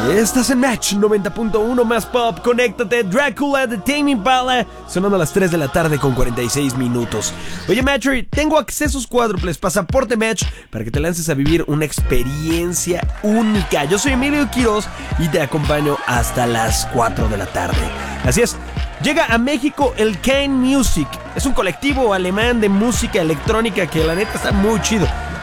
Estás en Match 90.1 más pop. Conéctate, Dracula de Tame Impala, sonando a las 3 de la tarde con 46 minutos. Oye, Matcher, tengo accesos cuádruples, pasaporte Match, para que te lances a vivir una experiencia única. Yo soy Emilio Quiroz y te acompaño hasta las 4 de la tarde. Así es. Llega a México el Kein Music. Es un colectivo alemán de música electrónica que la neta está muy chido.